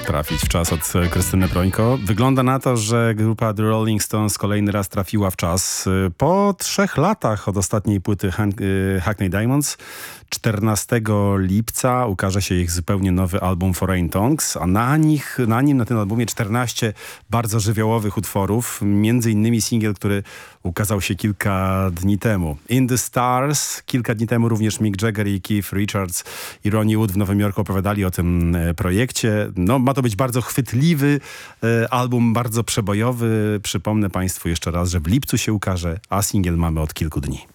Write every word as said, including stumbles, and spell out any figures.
trafić w czas od Krystyny Prońko. Wygląda na to, że grupa The Rolling Stones kolejny raz trafiła w czas. Po trzech latach od ostatniej płyty Hackney Diamonds, czternastego lipca ukaże się ich zupełnie nowy album Foreign Tongues, a na nich, na nim, na tym albumie czternaście bardzo żywiołowych utworów, między innymi singiel, który ukazał się kilka dni temu. In the Stars. Kilka dni temu również Mick Jagger i Keith Richards i Ronnie Wood w Nowym Jorku opowiadali o tym projekcie. No, ma to być bardzo chwytliwy e, album, bardzo przebojowy. Przypomnę Państwu jeszcze raz, że w lipcu się ukaże, a singiel mamy od kilku dni.